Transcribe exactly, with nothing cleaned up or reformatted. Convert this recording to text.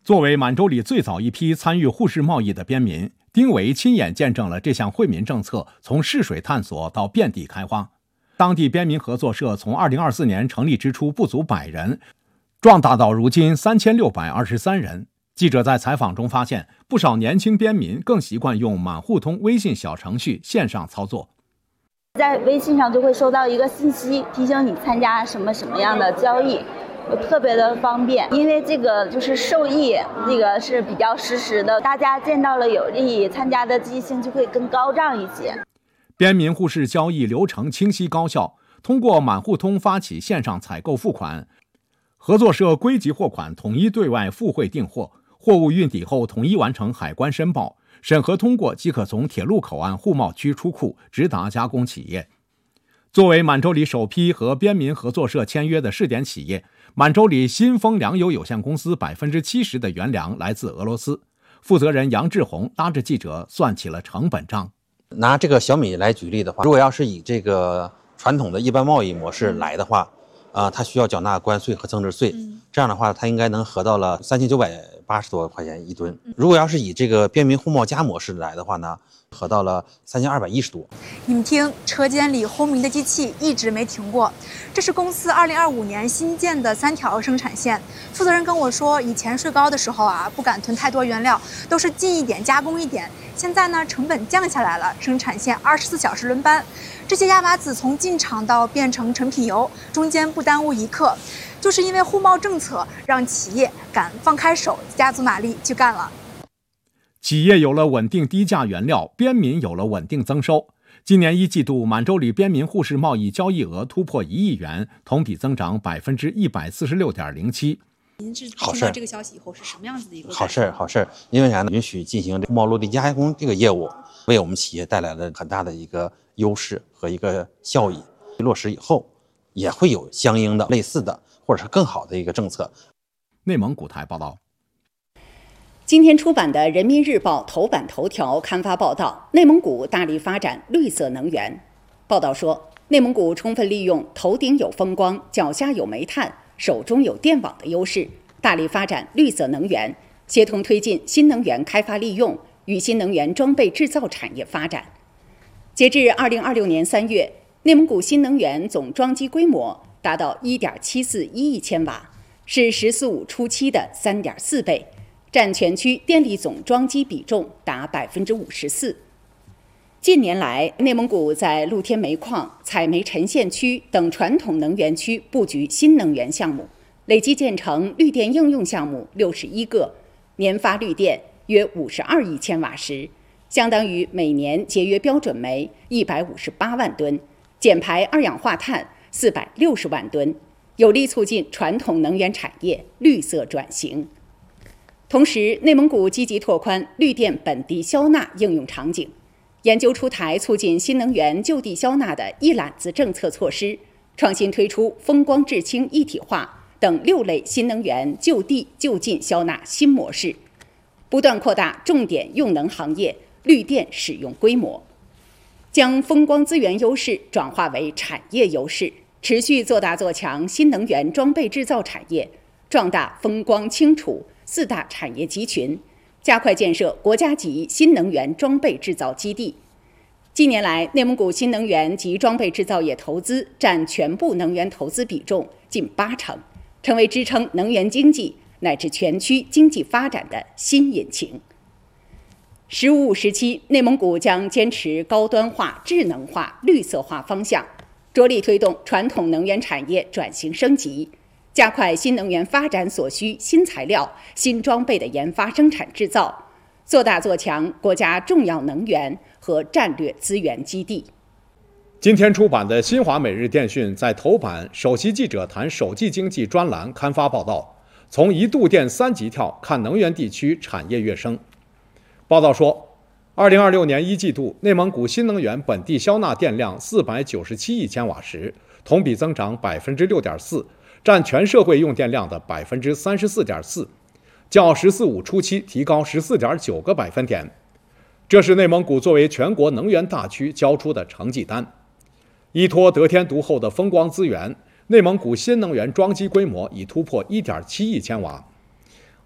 作为满洲里最早一批参与沪市贸易的边民，丁维亲眼见证了这项惠民政策从试水探索到遍地开花。当地边民合作社从二零二四年成立之初不足百人，壮大到如今三千六百二十三人。记者在采访中发现，不少年轻边民更习惯用满户通微信小程序线上操作。 在微信上就会收到一个信息，提醒你参加什么什么样的交易，特别的方便。因为这个就是受益，这个是比较实时的，大家见到了有利，参加的积极性就会更高涨一些。 边民沪市交易流程清晰高效，通过满户通发起线上采购付款，合作社归集货款统一对外付汇订货，货物运抵后统一完成海关申报，审核通过即可从铁路口岸沪贸区出库，直达加工企业。作为满洲里首批和边民合作社签约的试点企业，满洲里新丰粮油有限公司 百分之七十 的原粮来自俄罗斯。负责人杨志红拉着记者算起了成本账。 拿这个小米来举例的话，如果要是以这个传统的一般贸易模式来的话，啊、呃，它需要缴纳关税和增值税，这样的话，它应该能合到了三千九百八十多块钱一吨。如果要是以这个边民沪贸加模式来的话呢，合到了三千二百一十多。 你们听，车间里轰鸣的机器一直没停过。这是公司二零二五年新建的三条生产线。负责人跟我说，以前税高的时候啊，不敢囤太多原料，都是进一点加工一点。现在呢，成本降下来了，生产线二十四小时轮班。这些亚麻籽从进厂到变成成品油，中间不耽误一刻。就是因为沪贸政策，让企业敢放开手，加足马力去干了。 企业有了稳定低价原料，边民有了稳定增收。今年一季度，满洲里边民沪市贸易交易额突破一亿元，同比增长百分之一百四十六点零七。 您是听到这个消息以后是什么样子的一个好事？好事，因为啥呢？允许进行沪贸落地加工这个业务，为我们企业带来了很大的一个优势和一个效益。落实以后，也会有相应的类似的或者是更好的一个政策。 内蒙古台报道。 今天出版的《人民日报》头版头条刊发报道，内蒙古大力发展绿色能源。报道说，内蒙古充分利用头顶有风光、脚下有煤炭、手中有电网的优势，大力发展绿色能源，协同推进新能源开发利用与新能源装备制造产业发展。截至二零二六年三月，内蒙古新能源总装机规模达到 一点七四一亿千瓦，是“十四五”初期的 三点四倍，占全区电力总装机比重达 百分之五十四。近年来，内蒙古在露天煤矿、采煤沉线区等传统能源区布局新能源项目，累计建成绿电应用项目六十一个，年发绿电约五十二亿千瓦时，相当于每年节约标准煤一百五十八万吨，减排二氧化碳四百六十万吨，有力促进传统能源产业绿色转型。同时，内蒙古积极拓宽绿电本地消纳应用场景，研究出台促进新能源就地消纳的一揽子政策措施，创新推出风光制氢一体化等六类新能源就地就近消纳新模式，不断扩大重点用能行业绿电使用规模，将风光资源优势转化为产业优势，持续做大做强新能源装备制造产业，壮大风光氢储四大产业集群，加快建设国家级新能源装备制造基地。近年来，内蒙古新能源及装备制造业投资占全部能源投资比重近八成，成为支撑能源经济乃至全区经济发展的新引擎。“十五五”时期，内蒙古将坚持高端化、智能化、绿色化方向，着力推动传统能源产业转型升级，加快新能源发展所需新材料、新装备的研发、生产制造，做大做强国家重要能源和战略资源基地。 今天出版的新华每日电讯在头版首席记者谈首季经济专栏刊发报道，从一度电三级跳看能源地区产业跃升。报道说，二零二六年一季度，内蒙古新能源本地消纳电量四百九十七亿千瓦时，同比增长百分之六点四，占全社会用电量的百分之三十四点四，较“十四五”初期提高十四点九个百分点。这是内蒙古作为全国能源大区交出的成绩单。依托得天独厚的风光资源，内蒙古新能源装机规模已突破 一点七亿千瓦，